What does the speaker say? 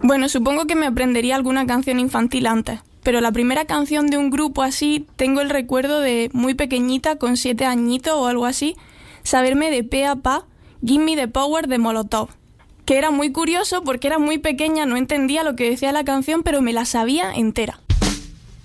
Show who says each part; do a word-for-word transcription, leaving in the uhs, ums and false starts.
Speaker 1: Bueno, supongo que me aprendería alguna canción infantil antes, pero la primera canción de un grupo así tengo el recuerdo de muy pequeñita, con siete añitos o algo así, saberme de pe a pa Give Me the Power de Molotov, que era muy curioso porque era muy pequeña, no entendía lo que decía la canción, pero me la sabía entera.